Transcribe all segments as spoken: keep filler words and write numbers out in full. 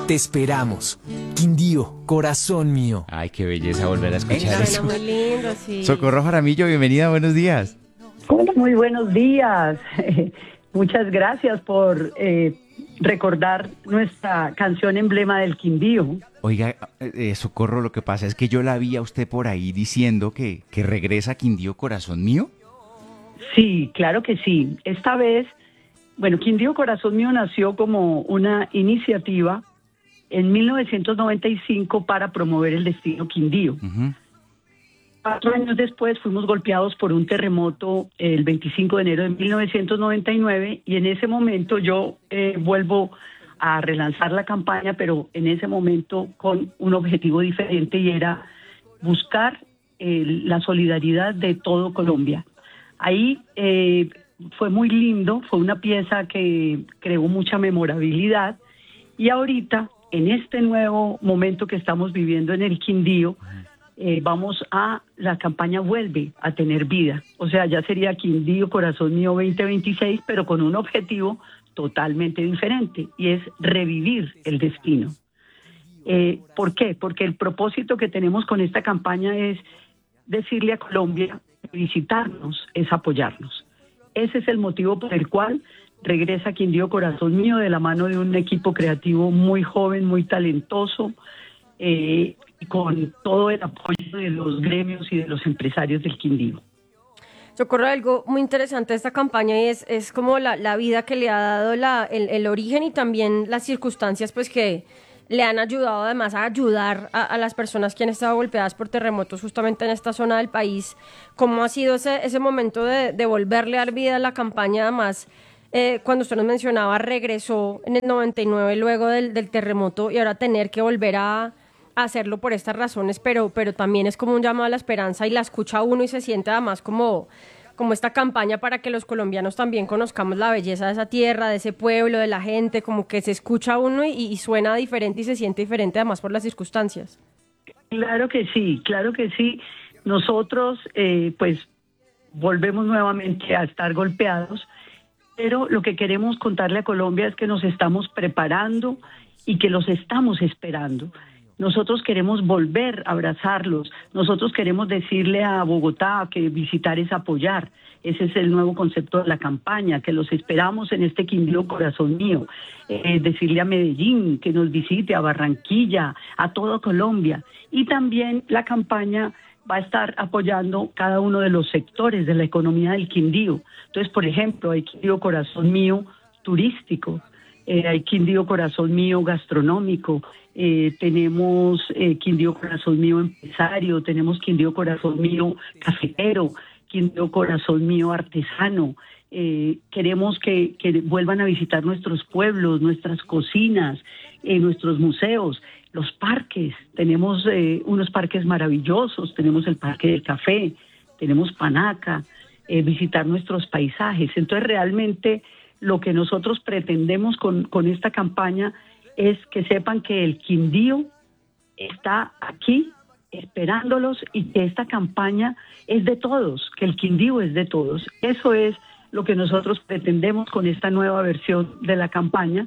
Te esperamos. Quindío, corazón mío. Ay, qué belleza volver a escuchar Suena eso. muy lindo, sí. Socorro Jaramillo, bienvenida, buenos días. Hola, muy buenos días. Muchas gracias por eh, recordar nuestra canción emblema del Quindío. Oiga, eh, Socorro, lo que pasa es que yo la vi a usted por ahí diciendo que, que regresa Quindío, corazón mío. Sí, claro que sí. Esta vez, bueno, Quindío Corazón Mío nació como una iniciativa en mil novecientos noventa y cinco para promover el destino Quindío. Uh-huh. Cuatro años después fuimos golpeados por un terremoto el veinticinco de enero de mil novecientos noventa y nueve y en ese momento yo eh, vuelvo a relanzar la campaña, pero en ese momento con un objetivo diferente y era buscar eh, la solidaridad de todo Colombia. Ahí eh, fue muy lindo, fue una pieza que creó mucha memorabilidad y ahorita, en este nuevo momento que estamos viviendo en el Quindío, eh, vamos a, la campaña vuelve a tener vida. O sea, ya sería Quindío Corazón Mío veinte veintiséis, pero con un objetivo totalmente diferente y es revivir el destino. Eh, ¿Por qué? Porque el propósito que tenemos con esta campaña es decirle a Colombia, visitarnos es apoyarnos. Ese es el motivo por el cual regresa Quindío Corazón Mío de la mano de un equipo creativo muy joven, muy talentoso, eh, con todo el apoyo de los gremios y de los empresarios del Quindío. Socorro, algo muy interesante de esta campaña y es, es como la, la vida que le ha dado la, el, el origen y también las circunstancias pues que le han ayudado además a ayudar a, a las personas que han estado golpeadas por terremotos justamente en esta zona del país. ¿Cómo ha sido ese, ese momento de, de volverle a dar vida a la campaña? Además, eh, cuando usted nos mencionaba, regresó en el noventa y nueve luego del, del terremoto y ahora tener que volver a, a hacerlo por estas razones, pero, pero también es como un llamado a la esperanza y la escucha a uno y se siente además como... como esta campaña para que los colombianos también conozcamos la belleza de esa tierra, de ese pueblo, de la gente, como que se escucha uno y, y suena diferente y se siente diferente además por las circunstancias. Claro que sí, claro que sí. Nosotros eh, pues volvemos nuevamente a estar golpeados, pero lo que queremos contarle a Colombia es que nos estamos preparando y que los estamos esperando. Nosotros queremos volver a abrazarlos, nosotros queremos decirle a Bogotá que visitar es apoyar. Ese es el nuevo concepto de la campaña, que los esperamos en este Quindío Corazón Mío. Eh, decirle a Medellín que nos visite, a Barranquilla, a toda Colombia. Y también la campaña va a estar apoyando cada uno de los sectores de la economía del Quindío. Entonces, por ejemplo, hay Quindío Corazón Mío turístico, eh, hay Quindío Corazón Mío gastronómico, Eh, tenemos eh, Quindío Corazón Mío empresario, tenemos Quindío Corazón Mío cafetero, Quindío Corazón Mío artesano. Eh, queremos que, que vuelvan a visitar nuestros pueblos, nuestras cocinas, eh, nuestros museos, los parques. Tenemos eh, unos parques maravillosos, tenemos el Parque del Café, tenemos Panaca, eh, visitar nuestros paisajes. Entonces realmente lo que nosotros pretendemos con, con esta campaña es que sepan que el Quindío está aquí esperándolos y que esta campaña es de todos, que el Quindío es de todos. Eso es lo que nosotros pretendemos con esta nueva versión de la campaña,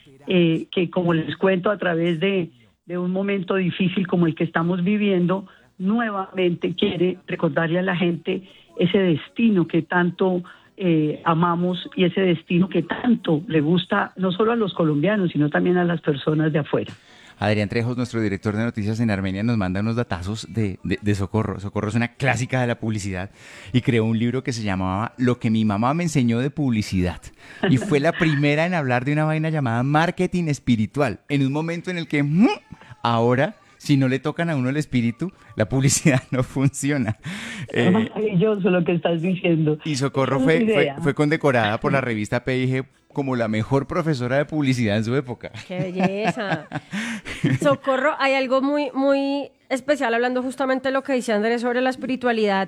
eh, que como les cuento a través de, de un momento difícil como el que estamos viviendo, nuevamente quiere recordarle a la gente ese destino que tanto Eh, amamos y ese destino que tanto le gusta no solo a los colombianos, sino también a las personas de afuera. Adrián Trejos, nuestro director de noticias en Armenia, nos manda unos datazos de, de, de Socorro. Socorro es una clásica de la publicidad y creó un libro que se llamaba Lo que mi mamá me enseñó de publicidad. Y fue la primera en hablar de una vaina llamada marketing espiritual, en un momento en el que ¡mmm! ahora... si no le tocan a uno el espíritu, la publicidad no funciona. Es eh, maravilloso lo que estás diciendo. Y Socorro fue, fue, fue condecorada por la revista P I G como la mejor profesora de publicidad en su época. ¡Qué belleza! Socorro, hay algo muy, muy especial hablando justamente de lo que dice Andrés sobre la espiritualidad.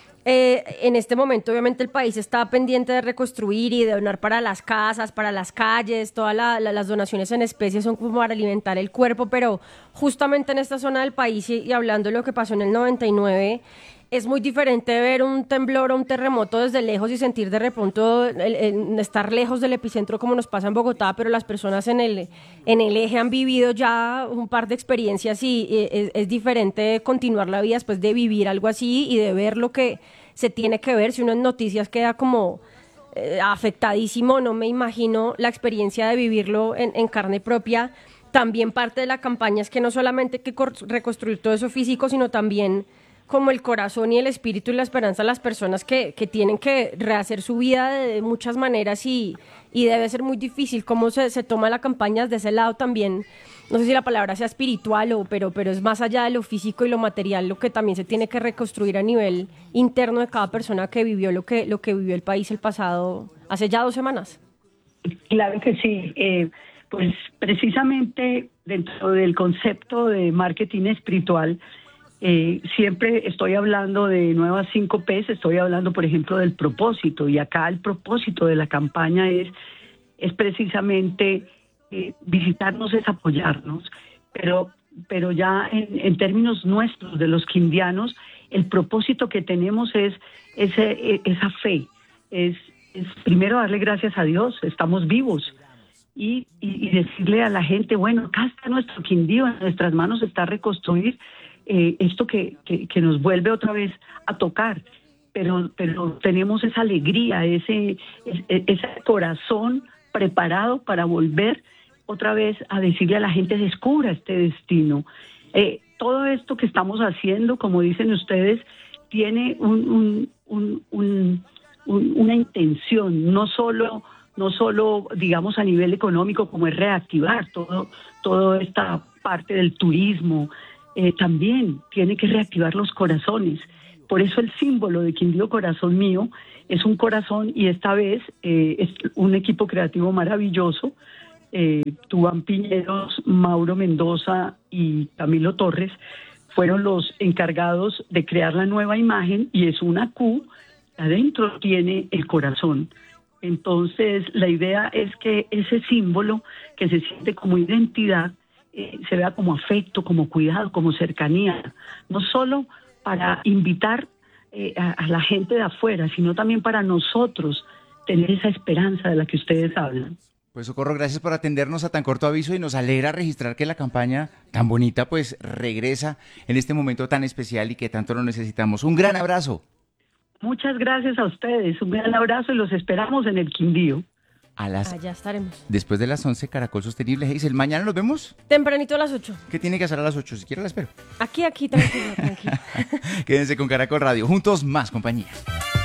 Eh, en este momento obviamente el país está pendiente de reconstruir y de donar para las casas, para las calles, todas la, la, las donaciones en especie son como para alimentar el cuerpo, pero justamente en esta zona del país y, y hablando de lo que pasó en el noventa y nueve, es muy diferente ver un temblor o un terremoto desde lejos y sentir de pronto el, el estar lejos del epicentro como nos pasa en Bogotá, pero las personas en el, en el eje han vivido ya un par de experiencias y, y es, es diferente continuar la vida después de vivir algo así y de ver lo que se tiene que ver. Si uno en noticias queda como eh, afectadísimo, no me imagino la experiencia de vivirlo en, en carne propia. También parte de la campaña es que no solamente hay que reconstruir todo eso físico, sino también como el corazón y el espíritu y la esperanza de las personas que, que tienen que rehacer su vida de muchas maneras y, y debe ser muy difícil cómo se, se toma la campaña desde ese lado también. No sé si la palabra sea espiritual, o, pero, pero es más allá de lo físico y lo material, lo que también se tiene que reconstruir a nivel interno de cada persona que vivió lo que, lo que vivió el país el pasado, hace ya dos semanas. Claro que sí. Eh, pues precisamente dentro del concepto de marketing espiritual, Eh, siempre estoy hablando de nuevas cinco P's, estoy hablando, por ejemplo, del propósito, y acá el propósito de la campaña es, es precisamente eh, visitarnos, es apoyarnos, pero, pero ya en, en términos nuestros, de los quindianos, el propósito que tenemos es ese, esa fe, es, es primero darle gracias a Dios, estamos vivos, y, y, y decirle a la gente, bueno, acá está nuestro Quindío, en nuestras manos está reconstruir Eh, esto que, que, que nos vuelve otra vez a tocar, pero, pero tenemos esa alegría, ese, ese, ese corazón preparado para volver otra vez a decirle a la gente, descubra este destino. Eh, todo esto que estamos haciendo, como dicen ustedes, tiene un, un, un, un, un, una intención, no solo, no solo, digamos, a nivel económico, como es reactivar todo, toda esta parte del turismo. Eh, también tiene que reactivar los corazones. Por eso el símbolo de Quindío Corazón Mío es un corazón, y esta vez eh, es un equipo creativo maravilloso. Eh, Tubán Piñeros, Mauro Mendoza y Camilo Torres fueron los encargados de crear la nueva imagen, y es una Q, adentro tiene el corazón. Entonces la idea es que ese símbolo que se siente como identidad Eh, se vea como afecto, como cuidado, como cercanía, no solo para invitar eh, a, a la gente de afuera, sino también para nosotros tener esa esperanza de la que ustedes hablan. Pues Socorro, gracias por atendernos a tan corto aviso, y nos alegra registrar que la campaña tan bonita pues regresa en este momento tan especial y que tanto lo necesitamos. Un gran abrazo. Muchas gracias a ustedes, un gran abrazo, y los esperamos en el Quindío. A las, Allá estaremos. Después de las once, Caracol Sostenible. Hazel, ¿mañana nos vemos? Tempranito a las ocho. ¿Qué tiene que hacer a las ocho? Si quiere la espero. Aquí, aquí, tranquilo, tranquilo. Quédense con Caracol Radio. Juntos, más compañía.